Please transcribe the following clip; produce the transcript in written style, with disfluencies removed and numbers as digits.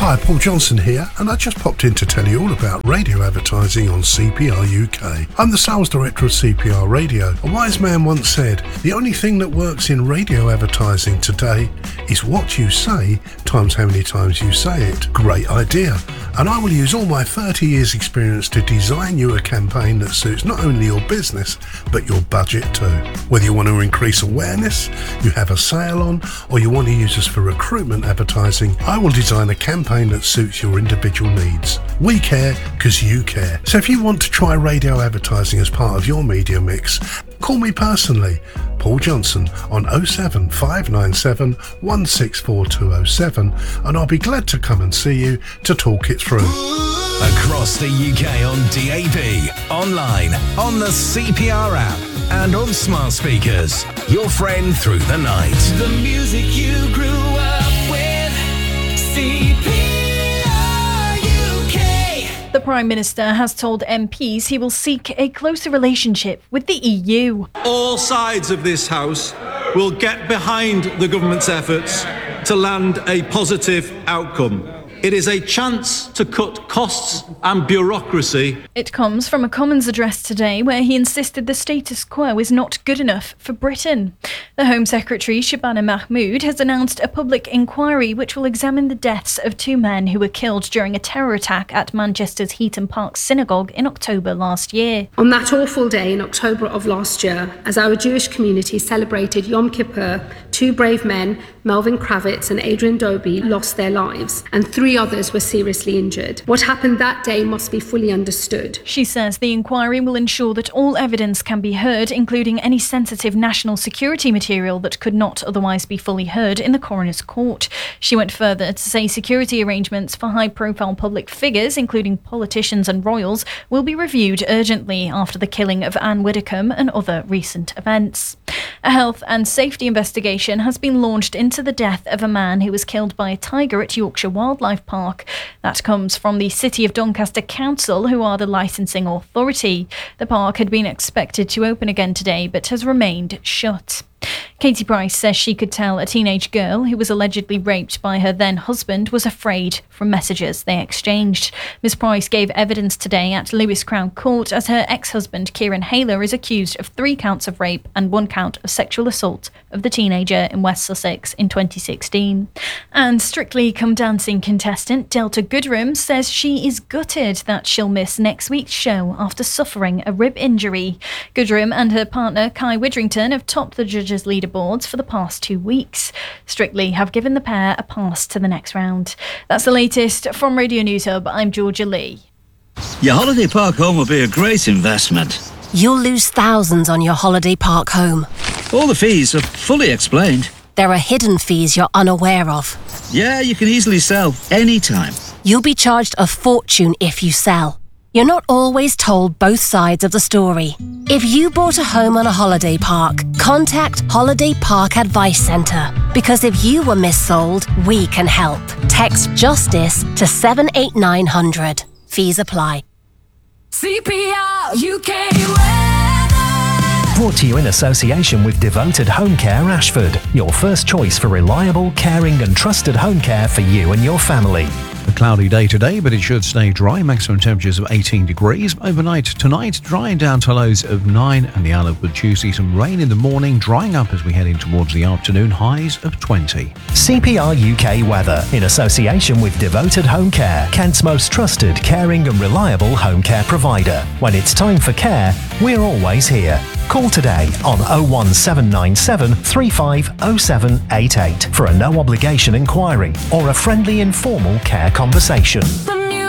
Hi, Paul Johnson here, and I just popped in to tell you all about radio advertising on CPR UK. I'm the sales director of CPR Radio. A wise man once said, the only thing that works in radio advertising today is what you say times how many times you say it. Great idea. And I will use all my 30 years experience to design you a campaign that suits not only your business, but your budget too. Whether you want to increase awareness, you have a sale on, or you want to use us for recruitment advertising, I will design a campaign that suits your individual needs. We care because you care. So if you want to try radio advertising as part of your media mix, call me personally, Paul Johnson, on 07597 164207, and I'll be glad to come and see you to talk it through. Across the UK on DAB, online, on the CPR app, and on smart speakers. Your friend through the night. The music you grew up with, CPR UK. The Prime Minister has told MPs he will seek a closer relationship with the EU. All sides of this House will get behind the government's efforts to land a positive outcome. It is a chance to cut costs and bureaucracy. It comes from a Commons address today where he insisted the status quo is not good enough for Britain. The Home Secretary, Shabana Mahmood, has announced a public inquiry which will examine the deaths of two men who were killed during a terror attack at Manchester's Heaton Park Synagogue in October last year. On that awful day in October of last year, as our Jewish community celebrated Yom Kippur, two brave men, Melvin Kravitz and Adrian Dobie, lost their lives, and three others were seriously injured. What happened that day must be fully understood. She says the inquiry will ensure that all evidence can be heard, including any sensitive national security material that could not otherwise be fully heard in the coroner's court. She went further to say security arrangements for high-profile public figures, including politicians and royals, will be reviewed urgently after the killing of Anne Widdecombe and other recent events. A health and safety investigation has been launched into the death of a man who was killed by a tiger at Yorkshire Wildlife Park. That comes from the City of Doncaster Council, who are the licensing authority. The park had been expected to open again today, but has remained shut. Katie Price says she could tell a teenage girl who was allegedly raped by her then husband was afraid from messages they exchanged. Ms Price gave evidence today at Lewes Crown Court as her ex-husband Kieran Hayler is accused of 3 counts of rape and 1 count of sexual assault of the teenager in West Sussex in 2016. And Strictly Come Dancing contestant Delta Goodrem says she is gutted that she'll miss next week's show after suffering a rib injury. Goodrem and her partner Kai Widrington have topped the judges' leaderboards for the past 2 weeks. Strictly have given the pair a pass to the next round. That's the latest from Radio News Hub. I'm Georgia Lee. Your holiday park home will be a great investment. You'll lose thousands on your holiday park home. All the fees are fully explained. There are hidden fees you're unaware of. Yeah, you can easily sell anytime. You'll be charged a fortune if you sell. You're not always told both sides of the story. If you bought a home on a holiday park, contact Holiday Park Advice Centre. Because if you were missold, we can help. Text JUSTICE to 78900. Fees apply. CPR UK weather. Brought to you in association with Devoted Home Care Ashford, your first choice for reliable, caring and trusted home care for you and your family. A cloudy day today, but it should stay dry. Maximum temperatures of 18 degrees. Overnight tonight, drying down to lows of 9, and the Isle of Good Tuesday. Some rain in the morning, drying up as we head in towards the afternoon. Highs of 20. CPR UK weather in association with Devoted Home Care, Kent's most trusted, caring and reliable home care provider. When it's time for care, we're always here. Call today on 01797 350788 for a no obligation inquiry or a friendly informal care conversation.